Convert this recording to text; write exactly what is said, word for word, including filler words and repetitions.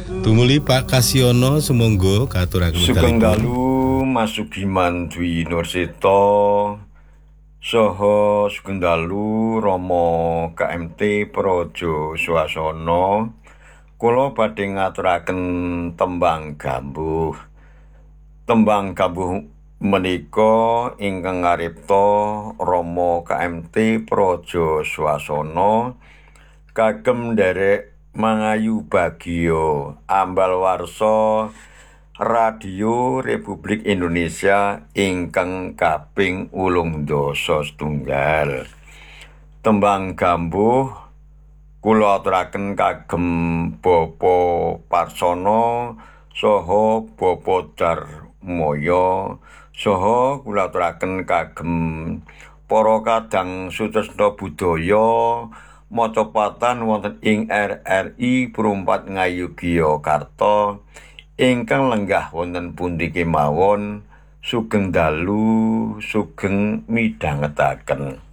Tumuli Pak Kasiono sumangga katuraken Sugeng dalu Mas Sugiman Dwi Nurseta saha sugeng dalu Rama K M T Praja Swasana. Kula badhe ngaturaken tembang gambuh. Tembang gambuh menika ingkang ngaripta Rama K M T Praja Swasana kagem nderek mangayu bagya ambal warsa Radio Republik Indonesia ingkang kaping wolung dasa setunggal. Tembang gambuh kula aturaken kagem Bapak Parsana saha Bapak Darmoyo saha kula aturaken kagem para kadang sutresna budaya macapaten wonten ing R R I Perumpat Ngayogyakarta ingkang lenggah wonten pundi kemawon sugeng dalu sugeng midhangetaken.